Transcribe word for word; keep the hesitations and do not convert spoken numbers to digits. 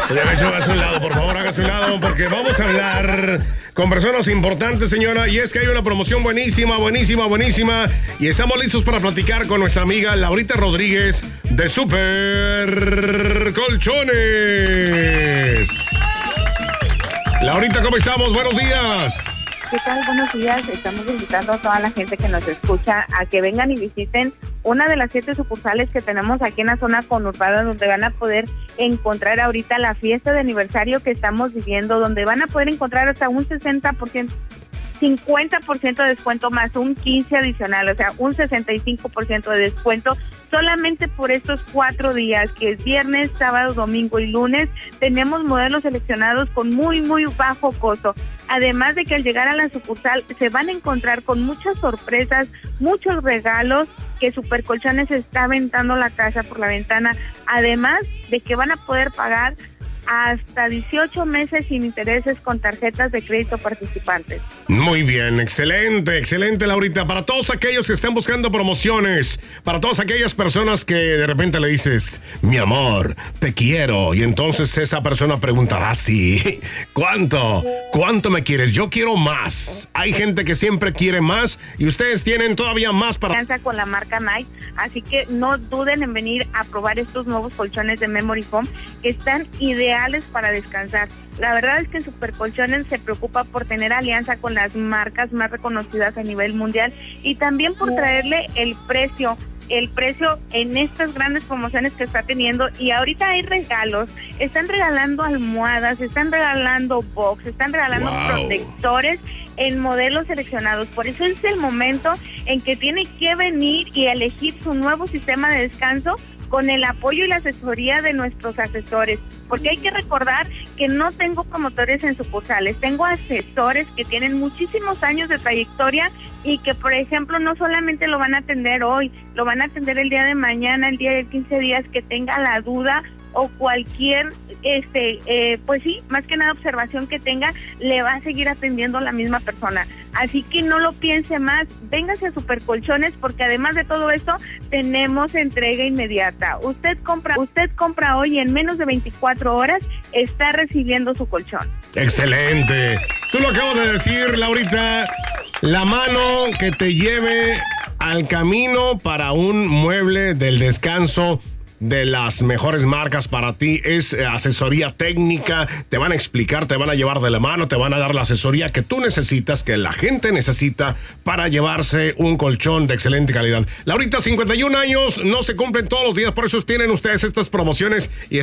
Ya, hecho, hágase un lado, por favor, hágase un lado, porque vamos a hablar con personas importantes, señora, y es que hay una promoción buenísima, buenísima, buenísima, y estamos listos para platicar con nuestra amiga Laurita Rodríguez de Super Colchones. Laurita, ¿cómo estamos? Buenos días. ¿Qué tal? Buenos días. Estamos invitando a toda la gente que nos escucha a que vengan y visiten una de las siete sucursales que tenemos aquí en la zona conurbada, donde van a poder encontrar ahorita la fiesta de aniversario que estamos viviendo, donde van a poder encontrar hasta un sesenta por ciento, cincuenta por ciento de descuento más un quince adicional, o sea, un sesenta y cinco por ciento de descuento solamente por estos cuatro días, que es viernes, sábado, domingo y lunes. Tenemos modelos seleccionados con muy, muy bajo costo. Además de que al llegar a la sucursal se van a encontrar con muchas sorpresas, muchos regalos, que Super Colchones está aventando la casa por la ventana. Además de que van a poder pagar hasta dieciocho meses sin intereses con tarjetas de crédito participantes. Muy bien, excelente, excelente, Laurita. Para todos aquellos que están buscando promociones, para todas aquellas personas que de repente le dices, mi amor, te quiero, y entonces esa persona preguntará, sí, ¿cuánto? ¿Cuánto me quieres? Yo quiero más. Hay gente que siempre quiere más y ustedes tienen todavía más para... Con la marca Nike, así que no duden en venir a probar estos nuevos colchones de Memory Foam que están ideales para descansar. La verdad es que Super Colchones se preocupa por tener alianza con las marcas más reconocidas a nivel mundial y también por traerle el precio el precio en estas grandes promociones que está teniendo. Y ahorita hay regalos, están regalando almohadas, están regalando box, están regalando wow. protectores en modelos seleccionados. Por eso es el momento en que tiene que venir y elegir su nuevo sistema de descanso con el apoyo y la asesoría de nuestros asesores, porque hay que recordar que no tengo promotores en sucursales, tengo asesores que tienen muchísimos años de trayectoria y que, por ejemplo, no solamente lo van a atender hoy, lo van a atender el día de mañana, el día de quince días que tenga la duda o cualquier, este, eh, pues sí, más que nada observación que tenga, le va a seguir atendiendo la misma persona. Así que no lo piense más, véngase a Super Colchones, porque además de todo esto, tenemos entrega inmediata. Usted compra, usted compra hoy y en menos de veinticuatro horas está recibiendo su colchón. Excelente. Tú lo acabas de decir, Laurita, la mano que te lleve al camino para un mueble del descanso de las mejores marcas para ti. Es asesoría técnica, te van a explicar, te van a llevar de la mano, te van a dar la asesoría que tú necesitas, que la gente necesita para llevarse un colchón de excelente calidad. Laurita, cincuenta y un años, no se cumplen todos los días, por eso tienen ustedes estas promociones y